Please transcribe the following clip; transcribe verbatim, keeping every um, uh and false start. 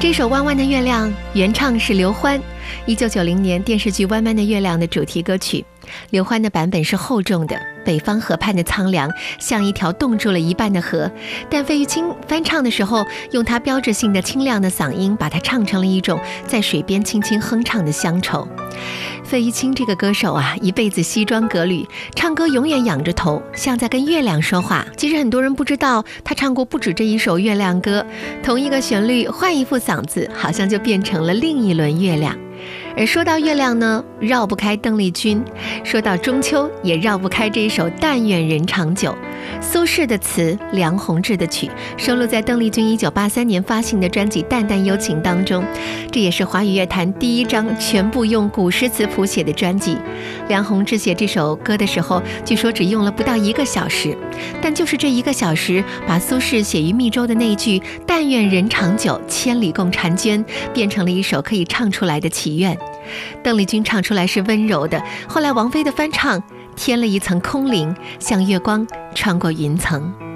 这首《弯弯的月亮》原唱是刘欢，一九九零年电视剧《弯弯的月亮》的主题歌曲。刘欢的版本是厚重的，北方河畔的苍凉像一条冻住了一半的河，但费玉清翻唱的时候，用他标志性的清亮的嗓音，把它唱成了一种在水边轻轻哼唱的乡愁。费玉清这个歌手啊，一辈子西装革履，唱歌永远仰着头，像在跟月亮说话。其实很多人不知道，他唱过不止这一首月亮歌，同一个旋律换一副嗓子，好像就变成了另一轮月亮。而说到月亮呢，绕不开邓丽君；说到中秋，也绕不开这一首《但愿人长久》。苏轼的词，梁鸿志的曲，收录在邓丽君一九八三年发行的专辑《淡淡幽情》当中。这也是华语乐坛第一张全部用古诗词谱写的专辑。梁鸿志写这首歌的时候，据说只用了不到一个小时，但就是这一个小时，把苏轼写于密州的那句“但愿人长久，千里共婵娟”变成了一首可以唱出来的祈愿。邓丽君唱出来是温柔的，后来王菲的翻唱添了一层空灵，像月光穿过云层。